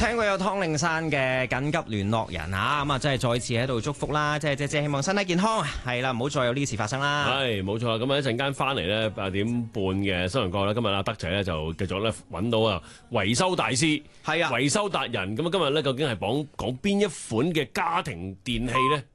聽過有湯令山嘅緊急聯絡人啊，咁啊，真係再次喺度祝福啦，即係希望身體健康，係啦，唔好再有呢啲事發生啦。 係冇錯，咁啊一陣間翻嚟咧8點半嘅新聞角咧，今日阿德仔咧就繼續咧揾到啊維修大師，係啊維修達人，咁啊今日咧究竟係講邊一款嘅家庭電器咧？